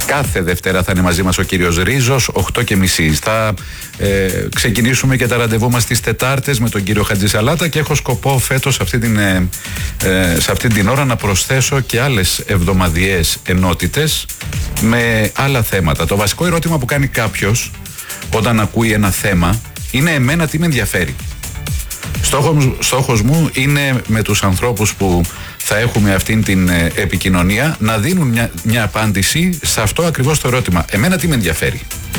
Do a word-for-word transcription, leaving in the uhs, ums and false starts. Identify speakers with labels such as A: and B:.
A: Κάθε Δευτέρα θα είναι μαζί μας ο κύριος Ρίζος, οκτώ και μισή. Θα ε, ξεκινήσουμε και τα ραντεβού μας τις Τετάρτες με τον κύριο Χατζησαλάτα και έχω σκοπό φέτος αυτή την, ε, ε, σε αυτή την ώρα να προσθέσω και άλλες εβδομαδιαίες ενότητες με άλλα θέματα. Το βασικό ερώτημα που κάνει κάποιος όταν ακούει ένα θέμα είναι εμένα τι με ενδιαφέρει. Στόχος, στόχος μου είναι με τους ανθρώπους που θα έχουμε αυτήν την ε, επικοινωνία να δίνουν μια, μια απάντηση σε αυτό ακριβώς το ερώτημα. Εμένα τι με ενδιαφέρει.